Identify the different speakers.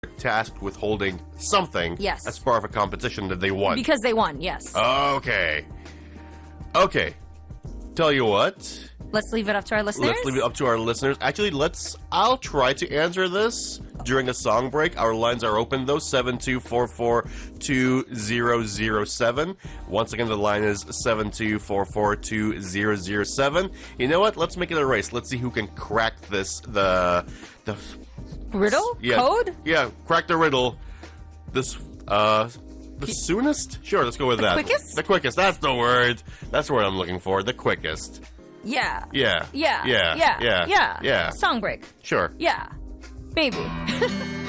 Speaker 1: tasked with holding something
Speaker 2: Yes.
Speaker 1: as part of a competition that they won.
Speaker 2: Because they won, yes.
Speaker 1: Okay. Okay. Tell you what.
Speaker 2: Let's leave it up to our listeners.
Speaker 1: Let's leave it up to our listeners. Actually, I'll try to answer this during a song break. Our lines are open, though, 7244-2007. Once again, the line is 7244-2007. You know what? Let's make it a race. Let's see who can crack the
Speaker 2: Riddle?
Speaker 1: yeah,
Speaker 2: Code?
Speaker 1: Yeah, crack the riddle. The soonest? Sure, let's go with that.
Speaker 2: Quickest?
Speaker 1: The quickest. That's the word. That's the word I'm looking for. The quickest.
Speaker 2: Yeah.
Speaker 1: Yeah.
Speaker 2: Yeah.
Speaker 1: Yeah.
Speaker 2: Yeah.
Speaker 1: Yeah.
Speaker 2: Yeah.
Speaker 1: Yeah.
Speaker 2: Song break.
Speaker 1: Sure.
Speaker 2: Yeah. Maybe.